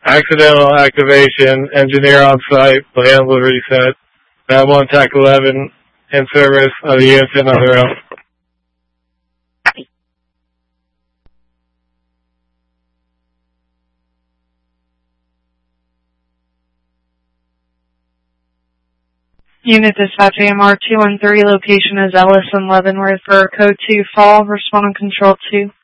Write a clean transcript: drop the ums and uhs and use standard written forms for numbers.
accidental activation, engineer on site, plan will reset. 911 TAC 11 in service of the units in other rail. Unit dispatch AMR 213, location is Ellis and Leavenworth for code 2 fall, respond on control 2.